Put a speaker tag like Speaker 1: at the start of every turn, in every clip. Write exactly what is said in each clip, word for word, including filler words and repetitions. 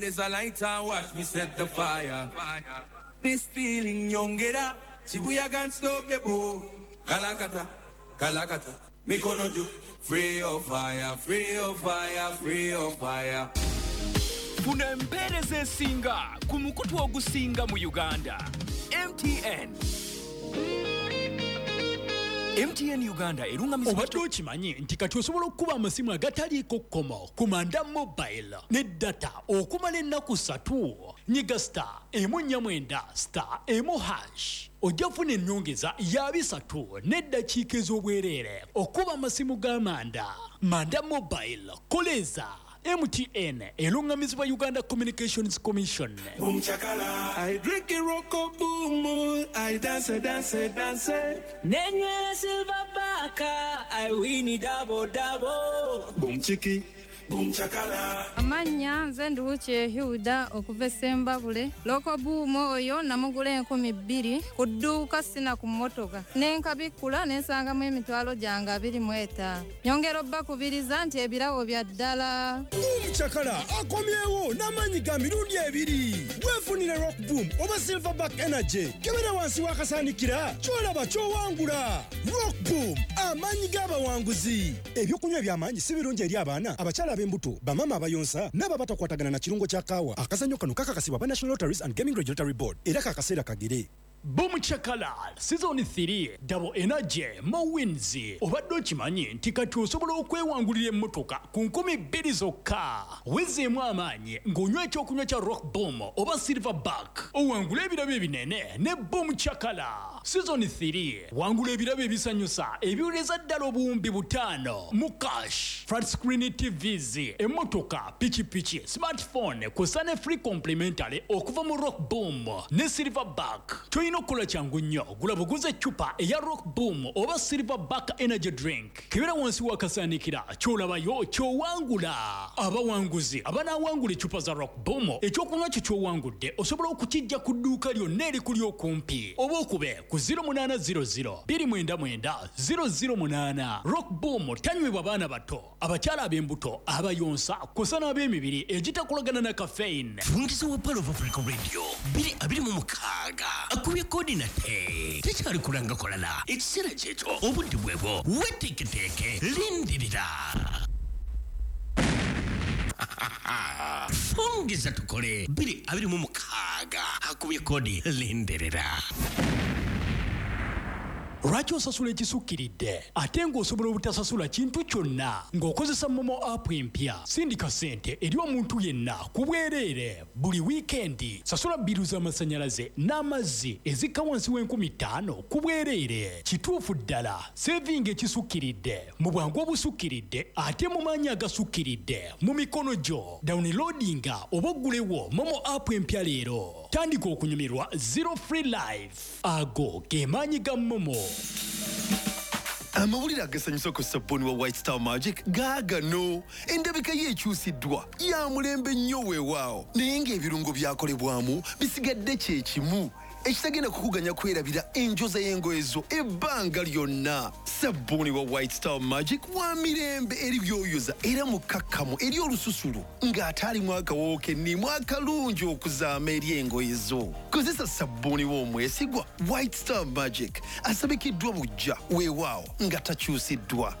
Speaker 1: There's a light and watch me set the fire. This feeling young get up. Shibuya can't stop the boom. Kalakata, Kalakata. Me gonna do free of fire, free of fire, free of fire.
Speaker 2: Funa empereze singa kumukutu ogusinga mu Uganda. M T N. M T N Uganda erungamisa
Speaker 3: obadde okimanyi nti kati osobola okuba amasimu agataliiko kkomo kumanda mobile ne data okumala ennaku ssatu nyiga star emu nnya mwenda star emu hash ojja kufuna ennyongeza ya bisatu n'eddakiika ez'obwereere okuba amasimu g'amanda manda mobile koleza M T N elungamizibwa Uganda Communications Commission.
Speaker 1: Boom chakala, I drink a rock boom, I dance, dance, dance.
Speaker 4: Nenye silver baka, I win it double double.
Speaker 1: Boom chiki.
Speaker 5: Amanya nze nduuche Huda okuva Sembabule loko buumo oyo namugula enkumi bbiri ku dduuka sina ku mmotoka nenkabikula nensangamu emitwalo gyange abiri mu etaano nyongera obbakubiriza nti ebirawo bya ddala
Speaker 6: omukyakala akomyewo n'amaanyi ga mirundi ebiri weefunire rock boom oba silverback energy kebera wansi w'akasaanikira kyolaba kyowangula rock boom amaanyi g'abawanguzi ebyokunywa eby'amaanyi si birungi eri abaana abakyala embuto bamama abayonsa naba batakwatagana na kirungo kya kaawa akazanyo kano kakakasibwa ba National Lotteries and Gaming Regulatory Board era kakaseera kagere
Speaker 3: Boom Chakala Season three Double Energy Mo Wins obadde okimanyi nti kati osobola okwewangulira emmotoka ku nkumi bbiri zokka wezeemu amaanyi ng'onywa ekyokunywa kya Rock Boom oba Silverback owangula ebirabo ebinene ne Boom Chakala Season three wangula ebirabo ebisanyusa ebiwuleza ddala obuwumbi butaano mu cash flat screen T Vs emmotoka pichipichi smartphone kw'ossa ne free complimentary okuva mu Rock Boom ne Silverback Nokola changu nnyo gula buguze eccupa eya Rock Boom oba Silverback energy drink kibera wansi wakasaanikira kyolabayo kyowangula abawanguzi abanawangula eccupa za Rock Boom ekyokunywa kyo kyowangudde osobola okukijja ku dduuka lyonna erikuli okumpi oba okube ku zero eight zero zero two nine nine zero zero eight Rock Boom tanywebwa baana bato abakyala ab'embuto abayonsa kw'ossa n'ab'emibiri egitakolagana na caffeine
Speaker 7: fungiza wa Palo of Africa Radio biri abiri mu mukaaga akubye kodi na te tekyali kulanga kolala ekiseera kyekyo obudde bwebwo weteeketeeke lindirira fungiza tukole biri abiri mu mukaaga akubye kodi lindirira
Speaker 3: Lwaki osasula ekisukkiridde ate ng'osobola obutasasula kintu kyonna ng'okozesa Momo app empya sindika ssente eri omuntu yenna ku bwereere buli wiikendi sasula bbiru z'amasannyalaze n'amazzi ezikka wansi w'enkumi ttaano ku bwereere kituufu ddala sevinga ekisukkiridde mu bwangu obusukkiridde ate mu maanyi agasukkiridde mu mikono gyo downloadinga oba oggulewo Momo app empya leero tandika okunyumirwa zero free life ago ge maanyi ga Momo.
Speaker 8: Amawulire agasanyusa ku sabbooni wa White Star Magic gaagano endabika ye ekyusiddwa ya mulembe nnyo weewaawo naye ng'ebirungo byakolebwamu bisigadde kye kimu ekitagenda kukuganya kwerabira enjoza y'engoye zo ebbanga lyonna sabbooni wa White Star Magic wa mirembe eri byoyoza era mukakkamu eri olususulu ng'ate alimu akawoowo kennimu akalungi okuzaama eri engoye zo kozesa sabbooni w'omwesigwa White Star Magic asabikiddwa bujja weewaawo nga takyusiddwa.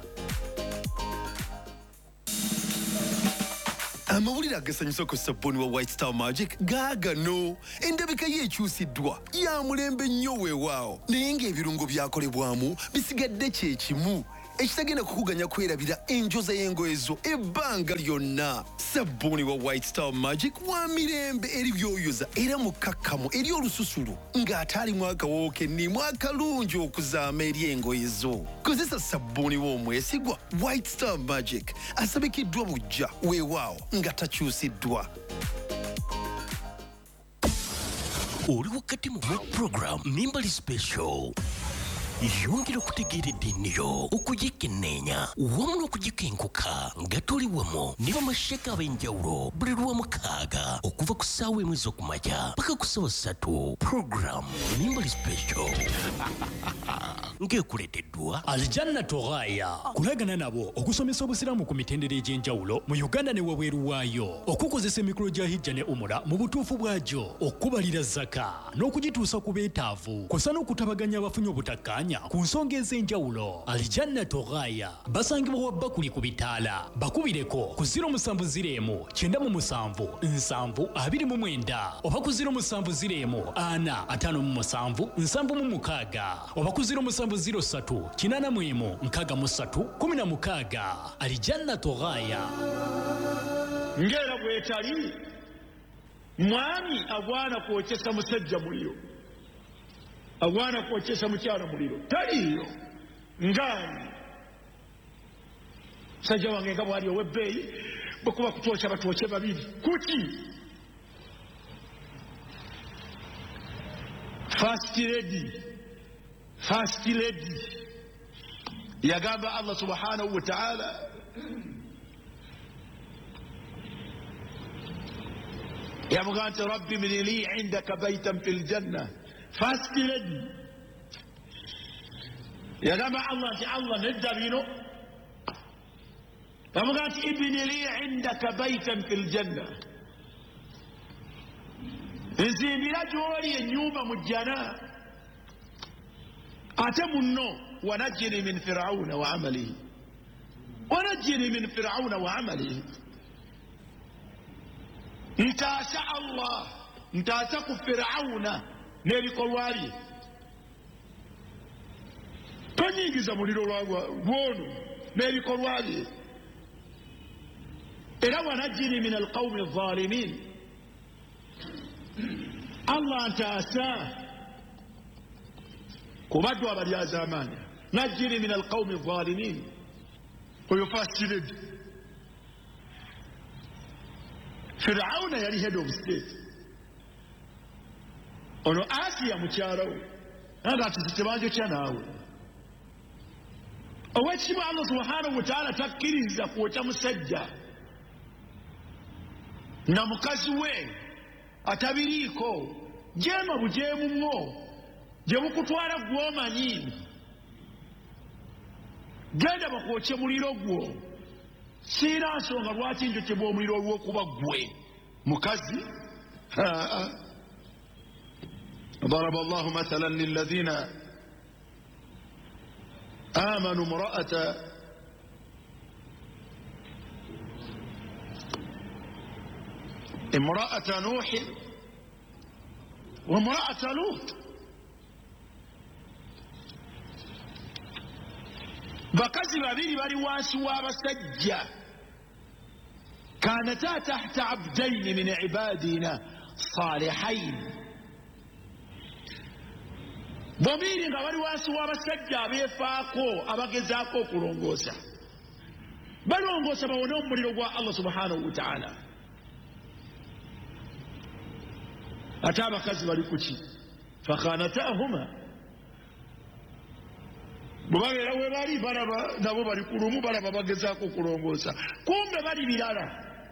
Speaker 8: Amawulire agasanyusa ku sabbooni wa White Star Magic gaagano endabika ye ekyusiddwa ya mulembe nnyo weewaawo naye ng'ebirungo byakolebwamu bisigadde kye kimu ekitagenda kukuganya kwerabira enjoza y'engoye zo ebbanga lyonna sabbooni wa White Star Magic wa mirembe eri byoyoza era mukakkamu eri olususulu ng'ate alimu akawoowo kennimu akalungi okuzaama eri engoye zo kozesa sabbooni w'omwesigwa White Star Magic asabikiddwa bujja weewaawo nga takyusiddwa.
Speaker 7: oli wakati mu program Nimbali Special yongera okutegeera eddiiniyo okugikenneenya wamu n'okugikenkuka nga toli wamu ne bamasheka ab'enjawulo buli lw'omukaaga okuva ku ku ssaawa emu ez'okumakya paka ku ssaawa ssatu. Program Nimbali Special ng'ekuleeteddwa
Speaker 3: Aljanna Toghaya kulagana nabo okusomesa obusiraamu ku mitendera egy'enjawulo mu Uganda ne wabweru waayo, okukozesa emikolo gya hijja ne umura mu butuufu bwagyo, okubalira zaka n'okugituusa ku beetaavu, kw'ossa n'okutabaganya abafunye obutakkaanya ku nsonga ez'enjawulo. Aljanna Toghaya basangibwa wa Bakuli ku bitaala. Bakubireko ku ziro musanvu ziro emu kyenda mu musanvu nsanvu abiri mu mwenda oba ku ziro musanvu ziro emu ana ataano mu musanvu nsanvu mu mukaaga oba ku ziro musanvu ziro ssatu kinaana mu emu nkaaga mu ssatu kumi na mukaaga. Aljanna Toghaya.
Speaker 9: Ngera bwetali mwami agwana kwokyesa musajja muliro, agwana kwokyesa mukyala muliro, taliyo ngani sajja wange nga bwali ow'ebbeeyi bwekuba kutwokya batwokye babiri kuki. First lady, first lady yagamba Allah subhanahu wa ta'ala yamugamba nti rabbi ibni li indaka baitan fil janna. First lady yagamba Allah nti Allah nedda bino, yamugamba nti ibni li indaka baitan fil janna, nzimbira gy'oli ennyumba mu jjana, ate munno wanajjini min firawuna wa amalihi, wanajjini min firawuna wa amalihi. Ntaasa Allah, ntaasa ku firawuna n'ebikolwa bye, tonyingiza muliro lw'ono n'ebikolwa bye, era wanajjini min alqawmi adh-dhalimin. Allah ntaasa ku baddu abalyazaamaanya, najjini min alqawmi adh-dhalimin. Oyo first lady. Firawuna yali head of state, ono Asiya mukyala we, nga ati tebanjokya naawe. Owekitiibwa Allah subhanahu wa ta'ala takkiriza kwokya musajja na mukazi we atabiriiko, jeema bujeemu mwo gye bukutwala gw'omanyi, genda bakwokye muliro gwo. Siina nsonga lwaki njokyebwa omuliro olw'okuba ggwe mukazi. ضرب الله مثلا للذين آمنوا امرأة امرأة نوح وامرأة لوط. bakazi babiri bali wansi w'abasajja, kanata tahta abdaini min ibadina salihain, bomiri nga bali wansi w'abasajja abeefaako abagezaako okulongoosa, balongoosa bawone omuliro gwa Allah subhanahu wa ta'ala. ate abakazi bali kuki? fakhanatahuma, bwebabeera we bali balaba nabo bali ku lumu, balaba bagezaako okulongoosa, kumbe bali birala.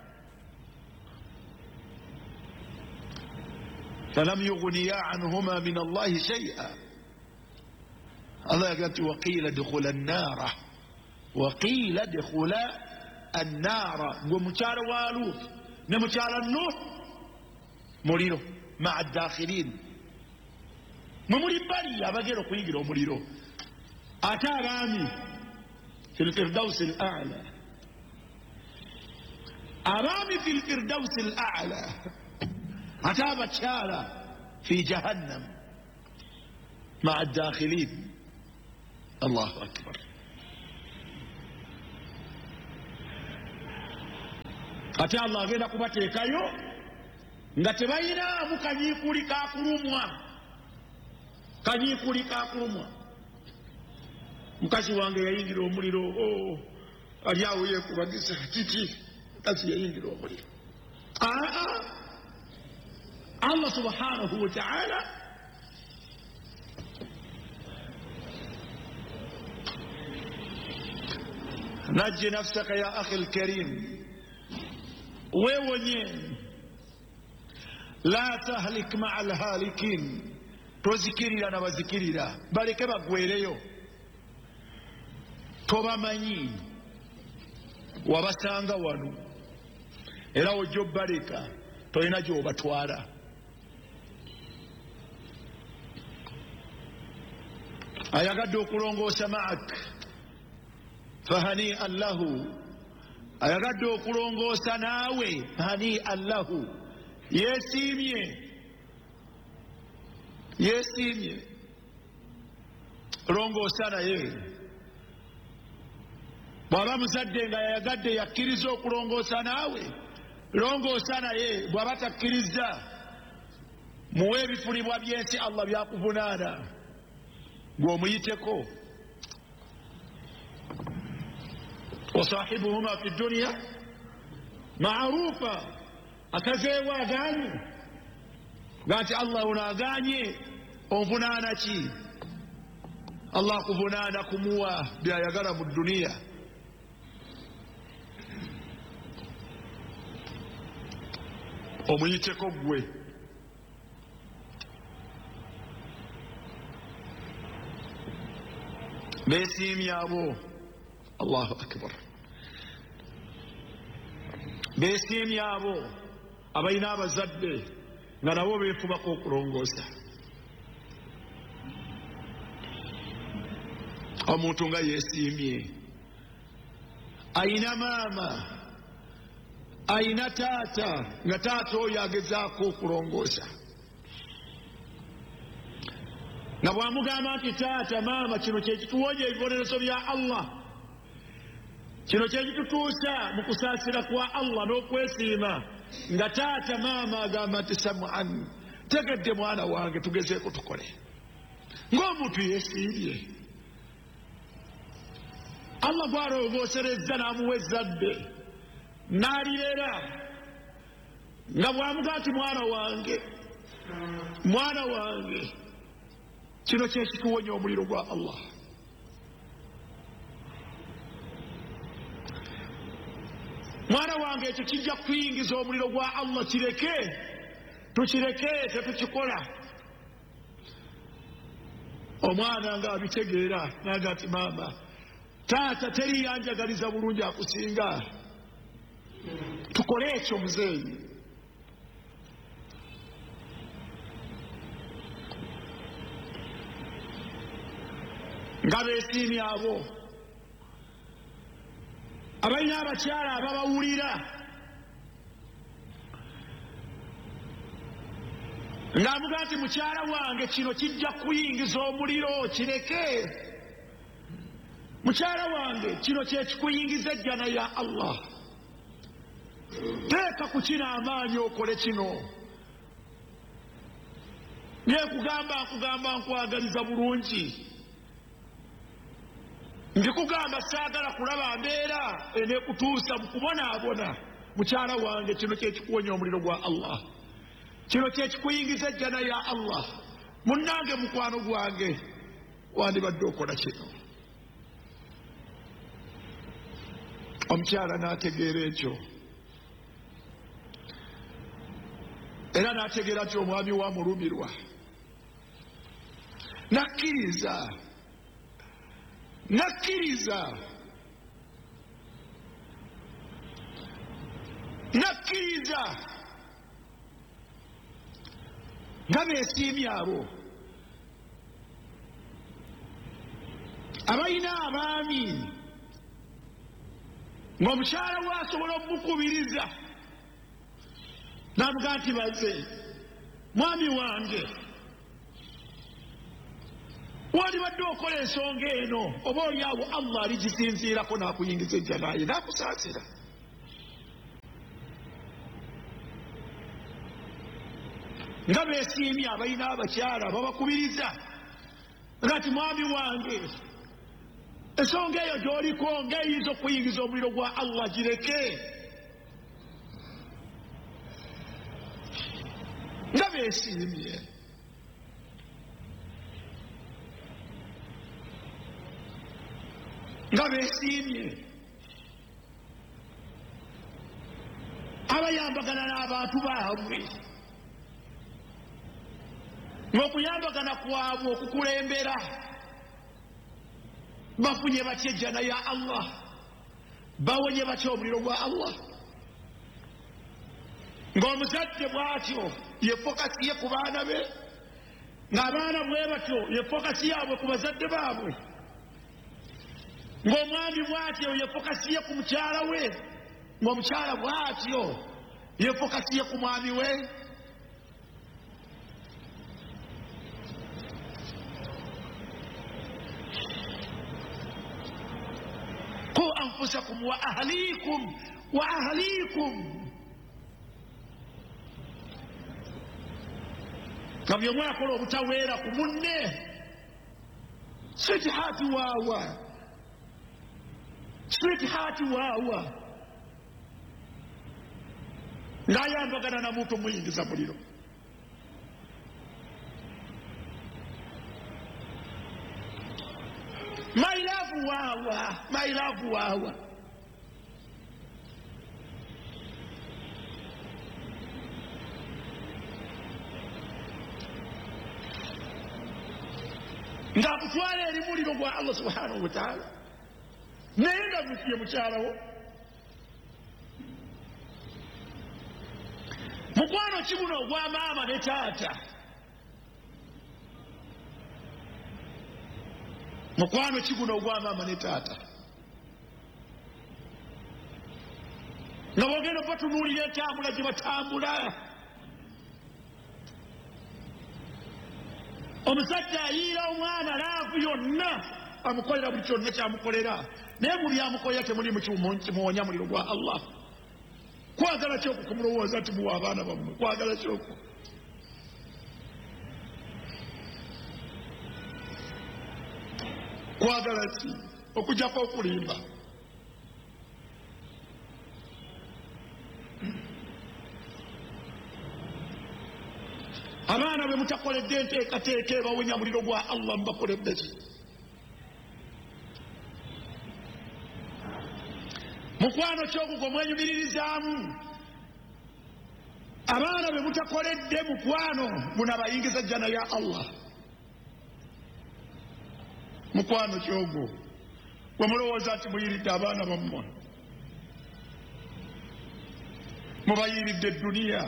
Speaker 9: falam yughniya anhuma min Allahi shay'a. Allah yagamba nti waqiila dkhula annaara, waqiila dkhula annaara. Gwe mukyala wa Luut ne mukyala Nuh muliro, maa dakhilin, mwe muli bali abagera okuyingira omuliro. ate abaami fil firdausi al-a'la, abaami fil firdausi al-a'la, ate abakyala fi jahannam ma'a ad-dakhilin. Allahu akbar. ate Allah agenda kubateekayo nga tebayinaamu kanyiikuli kakulumwa, kanyiikuli kakulumwa. Mukazi wange yayingira omuliro, oh, ali awo yeekubagisa kiti, mukazi yayingira omuliro. Aa, Allah subhanahu wa ta'ala najji nafsaka ya akhi al-karim, weewonye la tahlik maa alhalikin, tozikirira nabazikirira baleke bagwereyo. Tobamanyi wabasanga wano era ojja obaleka tolina gy'obatwala. Ayagadde okulongoosa maak fahani'an lahu, ayagadde okulongoosa naawe hani'an lahu, yeesiimye yeesiimye longoosa naye. Bw'aba muzadde nga yayagadde yakkiriza okulongoosa naawe, longoosa naye. Bw'aba takkiriza muwe ebifunibwa by'ensi Allah byakuvunaana, gw'omuyiteko. wasahibuhuma fi dunya maarufa, akazeewo agaanye nga nti Allah ono agaanye onvunaana ki? Allah akuvunaana kumuwa byayagala mu duniya. Omuyiteko gwe. Beesiimye abo, Allahu akbar, beesiimye abo abalina abazadde nga nabo beefubako okulongoosa. Omuntu nga yeesiimye, ayina maama, ayina taata, nga taata oyo agezaako okulongoosa, nga bw'amugamba nti taata, maama, kino kye kituwonya ebibonerezo bya Allah, kino kye kitutuusa mu kusaasira kwa Allah n'okwesiima, nga taata maama agamba nti sam'an, tegedde mwana wange tugezeeko tukole. Ng'omuntu yeesiimye, Allah gw'alongooserezza n'amuwa ezzadde n'alirera, nga bw'amugamba nti mwana wange, mwana wange, kino kye kituwonya omuliro gwa Allah. Mwana wange, ekyo kijja kuyingiza omuliro gwa Allah, kireke, tukireke, tetukikola. Omwana nga abitegeera naga nti maama, taata teri yanjagaliza bulungi akusinga, tukole ekyo muzeeyi. Nga beesiimye abo abalina abakyala ababawulira, ng'amugaa nti mukyala wange, kino kijja kuyingiza omuliro, kireke. Mukyala wange, kino kye kikuyingiza ejjana ya Allah, teeka ku kino amaanyi okole kino. Nyekugamba nkugamba nkwagaliza bulungi, ndikugamba saagala kulaba mbeera enekutuusa mu kubonaabona. Mukyala wange, kino kye kikuwonya omuliro gwa Allah, kino kye kikuyingiza ejjana ya Allah. Munnange, mukwano gwange, wandibadde okola kino. Omukyala n'ategeera ekyo, era n'ategeera nti omwami wamulumirwa, nakkiriza nakkiriza nakkiriza nga beesiimye abo abalina abaami, ng'omukyala we asobola omukubiriza n'avuga nti baze, mwami wange, wandibadde okola ensonga eno, oba oliawo Allah aligisinziirako n'akuyingiza ejjanaye n'akusaasira. Nga beesiimye abalina abakyala babakubiriza nga nti mwami wange, ensonga eyo gy'oliko ng'eyinza okuyingiza omuliro gwa Allah, gireke. Nga beesiimye, nga beesiimye abayambagana n'abantu baabwe, ng'okuyambagana kwabwe okukulembera bafunye batya ejjana ya Allah, bawonye batya omuliro gwa Allah. Ng'omuzadde bw'atyo ye fokasi ye ku baana be, ng'abaana bwe batyo ye fokasi yaabwe ku bazadde baabwe, ng'omwami bw'atyo ye fokasi ye ku mukyala we, ng'omukyala bw'atyo ye fokasi ye ku mwami we. Qu anfusakum wa ahlikum wa ahlikum, nga bye mwakola obutaweera ku munne. Sweetheart waawa, sweetheart waawa, ng'ayambagana na muntu omuyingiza muliro. My love waawa, my love waawa. Ng'akutwala eri muliro gwa Allah subhanahu wa ta'ala, naye nga gufiye mukyalawo. Mukwano ki guno ogwa maama ne taata? Mukwano ki guno ogwa maama ne taata? Nga bwogenda batunuulira entambula gye batambula. Omusajja ayiira omwana laavu yonna, amukolera buli kyonna kyamukolera, naye mu byamukolera temuli mukimuwonya muliro gwa Allah. Kwagala kyoko kumulowooza nti muwa abaana bammwe, kwagala kyoko. Kwagala ki? Okujjako okulimba. Abaana be mutakoledde enteekateeka ebawonya muliro gwa Allah, mubakoledde ki? Mukwano ky'ogwo mwenyumiririzaamu. Abaana be mutakoledde mukwano munabayingiza jjana ya Allah. Mukwano ky'ogwo we mulowooza nti muyiridde abaana bammwe, mubayiridde edduniya,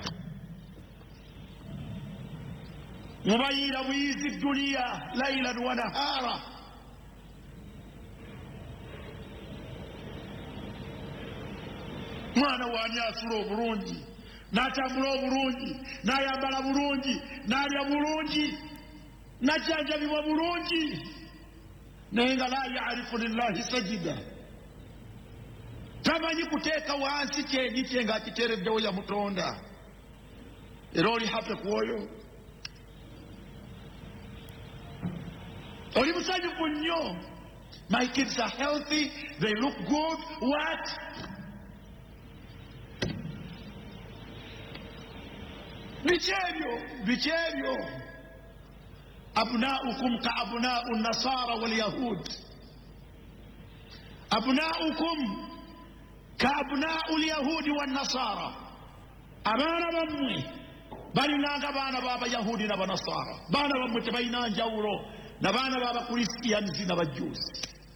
Speaker 9: mubayiira buyizi dduniya lailan wa nahara. Mwana waani asula obulungi, n'atambula obulungi, n'ayambala bulungi, n'alya bulungi, n'ajjanjabibwa bulungi, naye nga la yarifu lillahi sajida, tamanyi kuteeka wansi kyenyi kye ng'akiteereddewo ya Mutonda. Era oli hape ku oyo, oli musanyufu nnyo. My kids are healthy, they look good. What? Biki ebyo, biki ebyo. Abnaukum ka abnau nasara wal yahud, abnaukum ka abnau lyahudi wan nasara. Abaana bammwe balinanga baana b'abayahudi n'abanasara. Baana bammwe tebalina njawulo na baana b'abakristiyanzi n'abajuusi.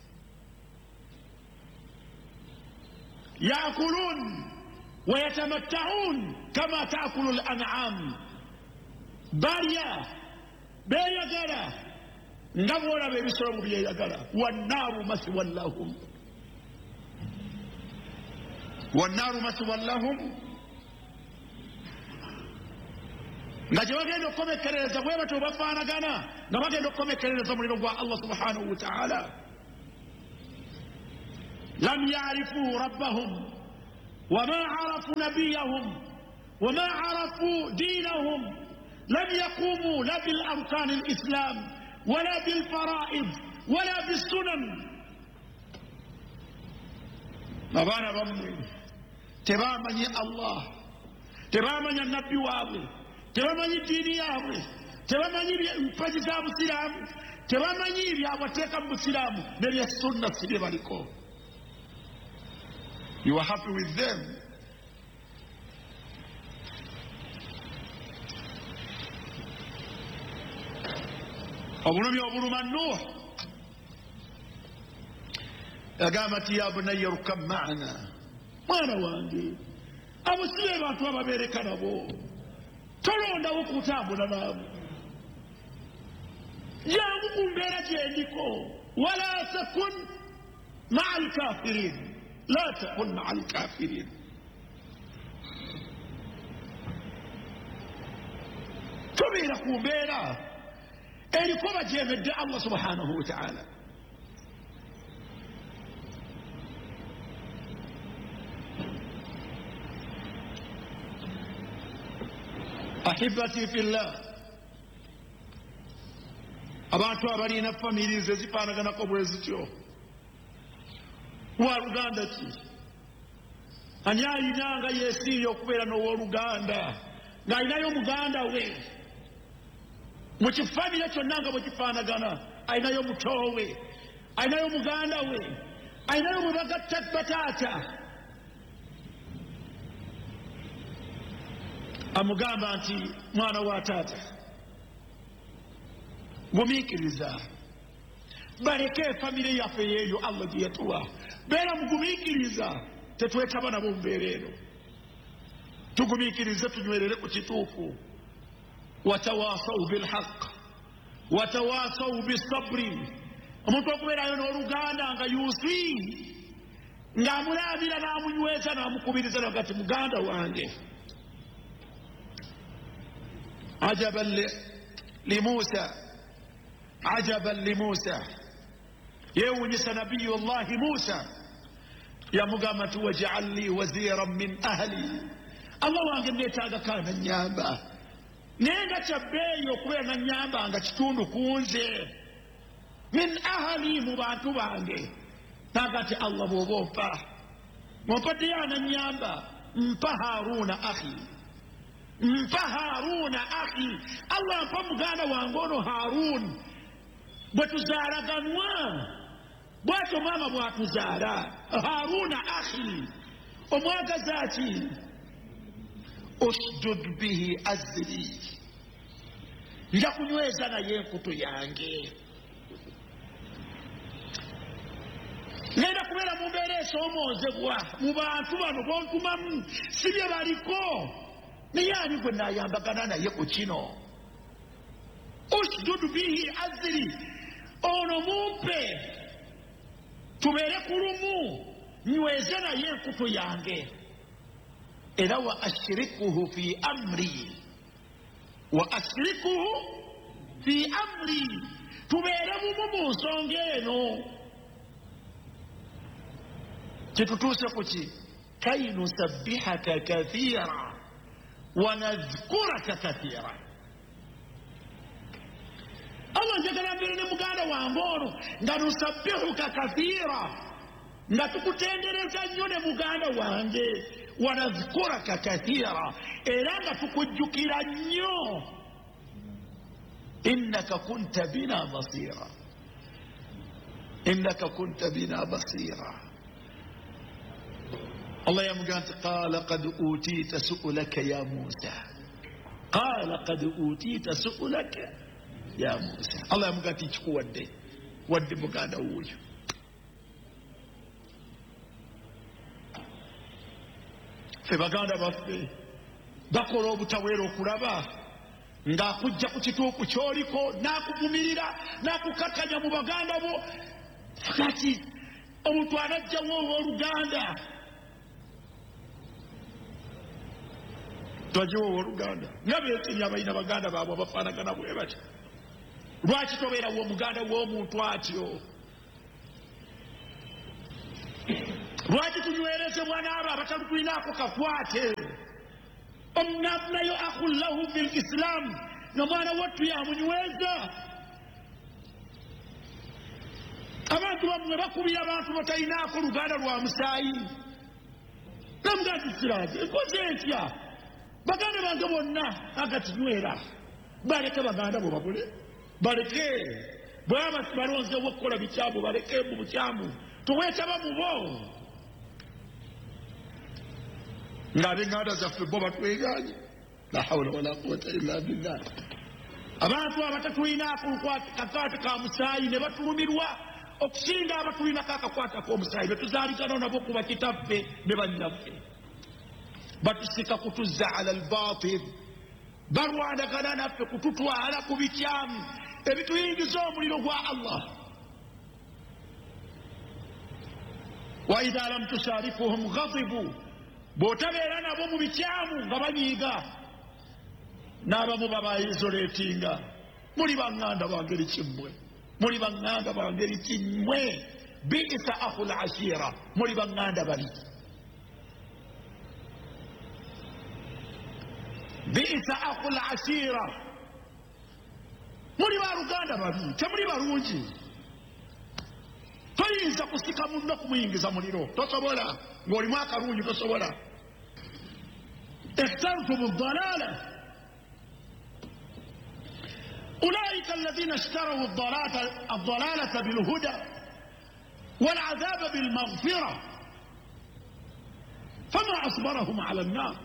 Speaker 9: Yakulun wa yatamatta'un kama ta'kulu al-an'am. Balya beeyagala nga bw'olaba ebisolo mu byeyagala. Wannaaru maswan lahum, wannaaru maswan lahum. Nga gye bagenda okukomekerereza bwe batyo bafaanagana nga bagenda okukomekerereza muliro gwa Allah subhanahu wa ta'ala. Lam ya'rifu rabbahum wama 'arafu nabiyahum wama 'arafu dinahum. لم يقوموا لا بالأركان الإسلام ولا بالفرائض ولا بالسنن. أبانا بمي تبامني الله، تبامني النبي وابي، تبامني ديني وابي، تبامني فجزا مسلم، تبامني بيابتك مسلم نبي السنة سيدي بالكو. You are happy with them. obulumi obuluma Nuh yagamba nti ya bunayya rukab ma'ana mwana wange abusibe bantu ababeereka nabo tolondawo kutambula nabo jangu ku mbeera gyendiko wala takun maa alkafirin la takun maa alkafirin tobeera ku mbeera eriko bajeemedde Allah subhanahu wa ta'ala ahibati fillah abantu abalina famiri ze zifaanaganako bwe zityo wa luganda ki ani alinanga yeesiirya okubeera n'owooluganda ng'alinayo muganda we mu kifamire kyonna nga bwe kifaanagana alinayo mutowe alinayo muganda we alinayo mwe bagatta bataata amugamba nti mwana wa taata gumiikiriza baleke efamire yaffe yeeyo Allah gye yatuwa beera mugumiikiriza tetwetaba nabo mbeera eno tugumiikirize tunywerere ku kituufu watawasau bilhaq watawasau bisabri omuntu okubeerayo n'oluganda nga yusi ng'amulaabira n'amunyweza n'amukubiriza nagati muganda wange عجبا لموسى عجبا لموسى يونس نبي الله موسى يا مقامة واجعل لي وزيرا من أهلي الله وانجل نيتاغا كان نيامبا نيغا تبيو كوينا نيامبا انغا تتونو كونزي من أهلي مبانتو بانجي ناغاتي الله بوبوبا مباديانا نيامبا مبا هارون أخي mpa Haruna akhi Allah mpa muganda wange ono Harun bwe tuzaalaganwa bwatyo maama bwatuzaala Haruna akhi omwagaza ki usdud bihi azri nja kunyweza naye enkutu yange ngenda kubeera mu mbeera esoomoozebwa mu bantu bano bontumamu si bye baliko naye ani gwe naayambagana naye ku kino usdud bihi azri ono mumpe tubeere ku lumu nyweze naye enkutu yange era wa ashrikuhu fi amri wa ashrikuhu fi amri tubeere bumu mu nsonga eno kitutuuse ku ki kai nusabbihaka kathira ونذكرك كثيرا الله جل mbere ne muganda wange ono nga nusabbihuka kathira nga tukutendereza nnyo ne muganda wange wanadhkuraka kathira era nga tukujjukira nnyo innaka kunta bina basira innaka kunta bina basira الله يمقال قال قد أوتيت سؤلك يا موسى قال قد أوتيت سؤلك يا موسى الله يمقال تيجي ودي ودي مقال أوج في مقال بفي بقولوا بتويرو كرابا ngakujja ku kituuku kyoliko n'akuvumirira n'akukakanya mu baganda bo kati omuntu anajjawo owooluganda twajiwo owooluganda nga beesinya balina baganda baabwe abafaanagana bwe bati lwaki tobeerawo omuganda w'omuntu atyo lwaki tunywerezebwa n'abo abatalutulinaako kakwate omnafunayo akhullahu fi lislamu nomwana wattu yamunyweza abantu bamwe bakubira abantu batalinaako luganda lwa musaayi namuganda siraje enkoze entya baganda bange bonna agatinywera baleke baganda bo babule baleke bwaba balonzewo okukola bikyamu baleke mu bukyamu tuweetaba mu bo ng'ab'enganda zaffe bo batweganye la hawla wala quwata illa billah abantu abatatulina akakwata ka musaayi ne batulumirwa okusinga abatulina kakakwata k'omusaayi betuzaalikanao nabo kuba kitaffe ne bannaffe batusika kutuzza ala albatil balwanagana naffe kututwala ku bikyamu ebituyingiza omuliro gwa Allah wa idha lam tusarifuhum ghadibu bw'otabeera nabo mu bikyamu nga banyiiga n'abamu babayizoleetinga muli baŋŋanda bangeri kimmwe muli baŋŋanda bangeri kimmwe biisa akhul ashira muli baŋŋanda bali biisa akhul ashira muli baluganda babi temuli balungi toyinza kusika munno kumuyingiza muliro tosobola ng'olimu akalungi tosobola اخترتم الضلالة أولئك الذين اشتروا الضلالة, الضلالة بالهدى والعذاب بالمغفرة فما أصبرهم على النار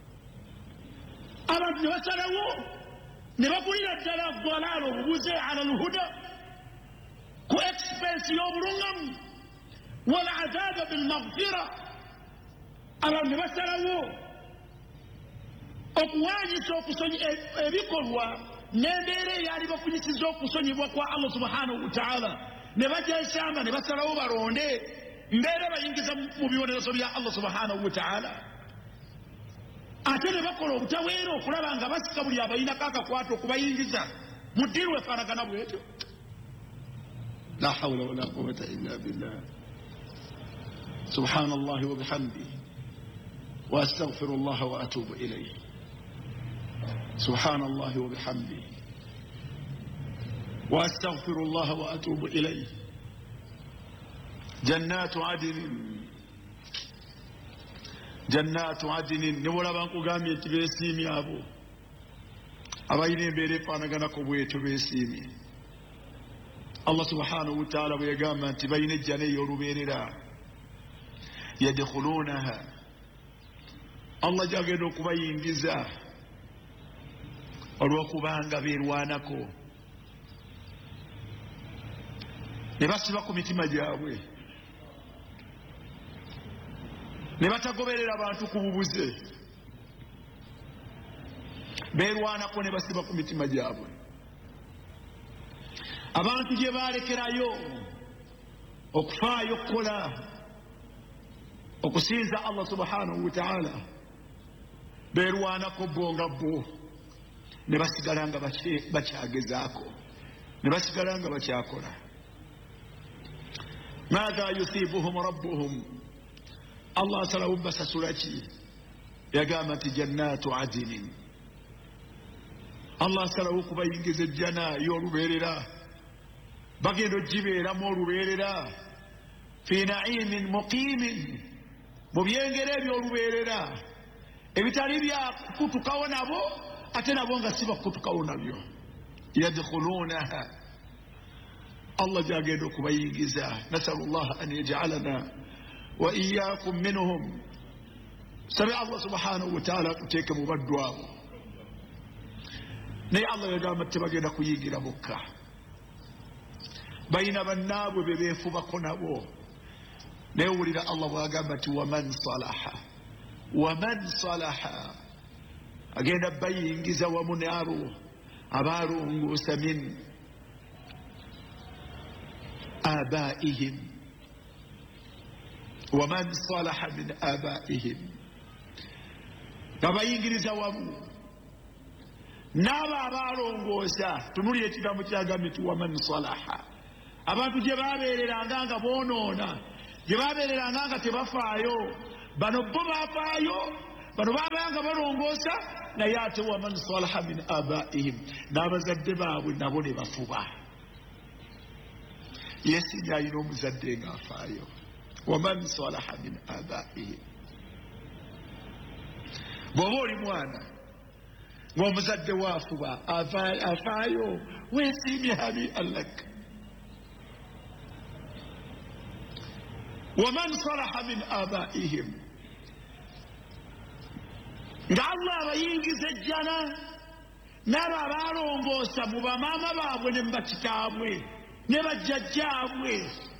Speaker 9: أرد وسلوا نبقوا إلى الضلال وبوزي على الهدى كو اكسبنس يوم رنم والعذاب بالمغفرة أرد وسلوا okuwanyisa okusonyi ebikolwa n'embeera eyali bafunyisiza okusonyibwa kwa Allah subhanahu wa ta'ala ne bagyesamba ne basalawo balonde mbeera bayingiza mu bibonerezo bya Allah subhanahu wa ta'ala ate ne bakola obutaweera okulaba nga basika buli abayinako akakwata okubayingiza mu ddiini wefaanagana bwetyo la hawla wala quwwata illa billah subhanallahi wa bihamdihi wa astaghfirullaha wa atubu ilayhi سبحان الله وبحمده واستغفر الله واتوب اليه جنات عدن جنات عدن نولا بانكو غامي تبيسيمي ابو abayine mbere fanagana ko bwetu besimi Allah subhanahu wa ta'ala bwegamba nti bayine jane yoruberera yadkhulunaha Allah jagendo kubayingiza olw'okubanga beerwanako ne basiba ku mitima gyabwe ne batagoberera abantu ku bubuze beerwanako ne basiba ku mitima gyabwe abantu gye baalekerayo okufaayo okukola okusinza Allah subhanahu wa ta'ala beerwanako bo nga bo ne basigala nga bakyagezaako ne basigala nga bakyakola maadha yusibuhum rabbuhum Allah asalawo basasula ki yagamba nti jannatu adinin Allah asalawo kubayingiza ejjana y'olubeerera bagenda ogibeeramu olubeerera fi naimin muqimin mu byengero ebyolubeerera ebitali byakutukawo nabo ate nabo nga si bakutukawo nabyo yadkhulunaha Allah jagenda okubayingiza nasalu llaha an yajalana wa iyakum minhum sabe Allah subhanahu wa ta'ala tuteeke mu baddu abo naye Allah yagamba tebagenda kuyingira bokka bayina bannaabwe be beefubako nabo naye wulira Allah bwagamba nti waman salaha waman salaha agenda bayingiza wamu n'abo abalongoosa min abaihim waman salaha min abaihim babayingiriza wamu n'abo abalongoosa tunulira ekigambo kyagambye nti waman salaha abantu gye babeereranga nga boonoona gye babeereranga nga tebafaayo bano bo bafaayo bano babanga balongoosa naye ate waman salaha min abaihim n'abazadde baabwe nabo ne bafuba yesinga alina omuzadde ng'afaayo waman salaha min abaihim bw'oba oli mwana ng'omuzadde waafuba afaayo weesiimye habi allak waman salaha min abaihim nga Allah abayingiza ejjana n'abo abalongoosa mu bamaama baabwe ne mu bakitaabwe ne bajjajjaabwe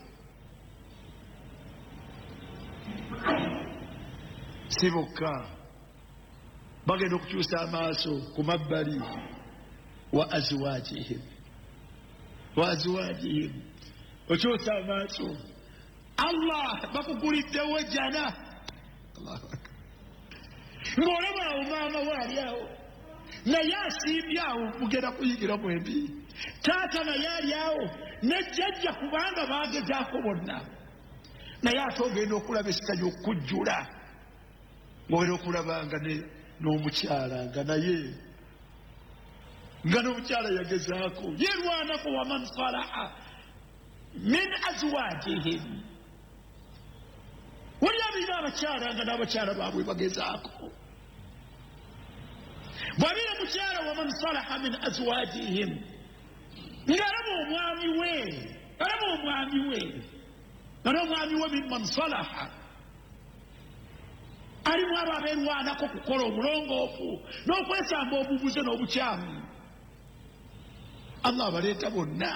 Speaker 9: si bokka bagenda okukyusa amaaso ku mabbali wa azwajihim wa azwajihim okyusa amaaso Allah bakuguliddewo jana ng'olaba awo maama waali awo naye asiibye awo mugenda kuyigira mwembi taata naye ali awo nejjajja kubanga baagezaako bonna naye ate ogenda okulaba esitaja okukujjula ng'ogenda okulabanga n'omukyala nga naye nga n'omukyala yagezaako yerwanako waman salaha min azwajihim wali abirina abakyala nga n'abakyala baabwe bagezaako bw'abeera mukyala waman salaha min azwajihim ng'alaba omwami we alaba omwami we nga n'omwami we mimman salaha alimu abo abeerwanako kukola obulongoofu n'okwesamba obubuze n'obukyamu Allah abaleeta bonna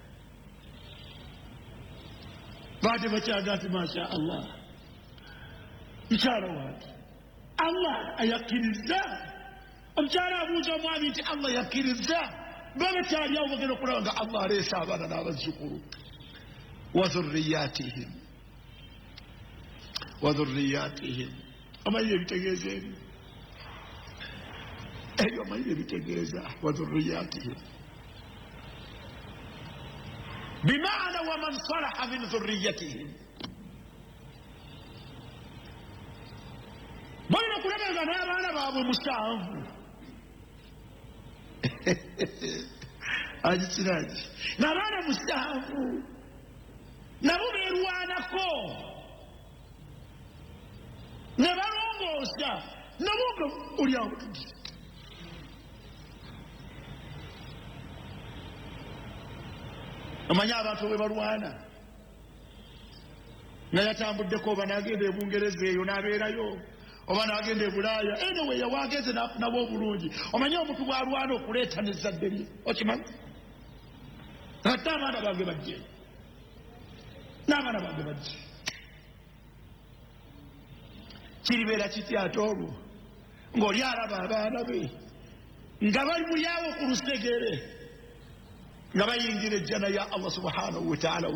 Speaker 9: baade bakyaga nti masha Allah mukyala wange Allah ayakkiriza omukyala abuuza omwami nti Allah yakkiriza babakyali awo bagenda okulaba nga Allah aleese abaana n'abazzukulu wa dhurriyatihim wa dhurriyatihim amanyire ebitegeeza ebyo ebyo amanyire ebitegeeza wa dhurriyatihim bimaana waman salaha min dhurriyatihim balina okulabanga n'abaana baabwe musanvu agikiragi n'abaana musanvu nabo beerwanako ne balongoosa nabo nga oli awo omanyi abantu bwe balwana nga yatambuddeko oba n'agenda ebungereza eyo n'abeerayo oba n'agenda e bulaaya anyway yawagenze n'afunawo obulungi omanyi omuntu bw'alwana okuleeta n'ezzadde lye okimanyi ate abaana bange bajje n'abaana bange bajje kiribeera kiti ate olwo ng'oli alaba abaana be nga bali muli awo ku lusegere nga bayingira ejjana ya Allah subhanahu wa ta'ala